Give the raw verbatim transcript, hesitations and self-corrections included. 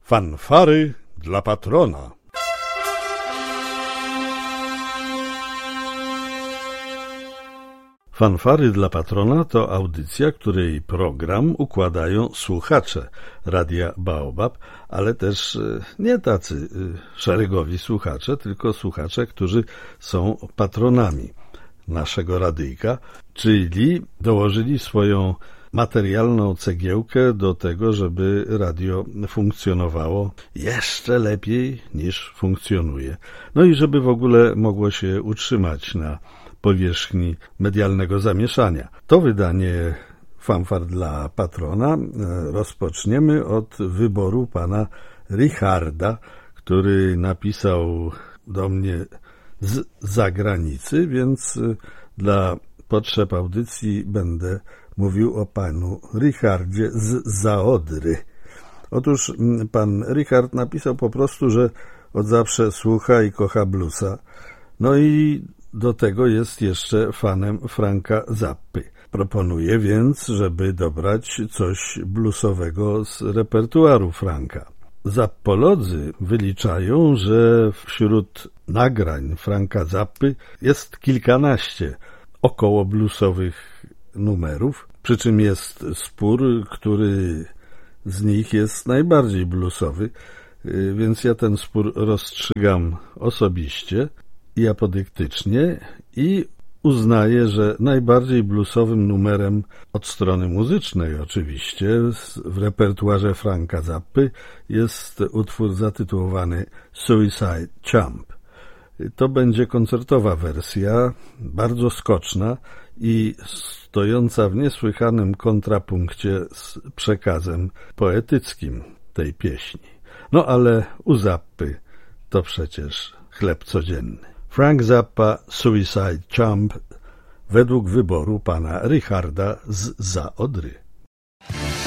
Fanfary dla patrona. Fanfary dla patrona to audycja, której program układają słuchacze Radia Baobab, ale też nie tacy szeregowi słuchacze, tylko słuchacze, którzy są patronami naszego radyjka, czyli dołożyli swoją materialną cegiełkę do tego, żeby radio funkcjonowało jeszcze lepiej niż funkcjonuje. No i żeby w ogóle mogło się utrzymać na powierzchni medialnego zamieszania. To wydanie Fanfar dla patrona rozpoczniemy od wyboru pana Richarda, który napisał do mnie z zagranicy, więc dla potrzeb audycji będę mówił o panu Richardzie z Zaodry. Otóż pan Richard napisał po prostu, że od zawsze słucha i kocha bluesa. No i do tego jest jeszcze fanem Franka Zappy. Proponuję więc, żeby dobrać coś bluesowego z repertuaru Franka. Zappolodzy wyliczają, że wśród nagrań Franka Zappy jest kilkanaście około bluesowych numerów, przy czym jest spór, który z nich jest najbardziej bluesowy, więc ja ten spór rozstrzygam osobiście i apodyktycznie i uznaję, że najbardziej bluesowym numerem od strony muzycznej oczywiście w repertuarze Franka Zappy jest utwór zatytułowany Suicide Chump. To będzie koncertowa wersja, bardzo skoczna i stojąca w niesłychanym kontrapunkcie z przekazem poetyckim tej pieśni. No ale u Zappy to przecież chleb codzienny. Frank Zappa, Suicide Chump, według wyboru pana Richarda z Zaodry.